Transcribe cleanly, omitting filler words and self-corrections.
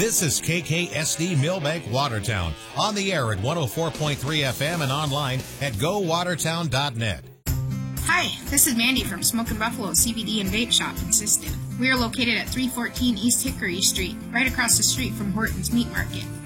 This is KKSD Millbank Watertown, on the air at 104.3 FM and online at gowatertown.net. Hi, this is Mandy from Smokin' Buffalo CBD and Vape Shop in Siston. We are located at 314 East Hickory Street, right across the street from Horton's Meat Market.